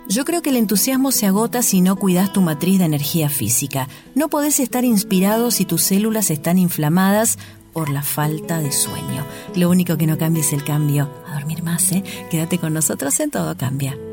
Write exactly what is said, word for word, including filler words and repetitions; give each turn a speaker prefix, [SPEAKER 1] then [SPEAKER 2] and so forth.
[SPEAKER 1] Yo creo que el entusiasmo se agota si no cuidas tu matriz de energía física. No podés estar inspirado si tus células están inflamadas por la falta de sueño. Lo único que no cambia es el cambio. A dormir más, ¿eh? Quédate con nosotros en Todo Cambia.